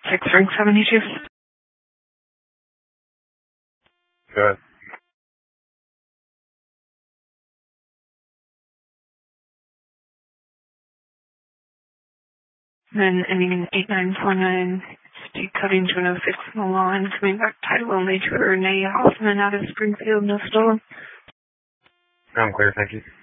6 ring 72. Good. Then ending in 8949, speed cutting to 106 on the line, coming back title only to Renee Hoffman out of Springfield, no storm. I'm clear, thank you.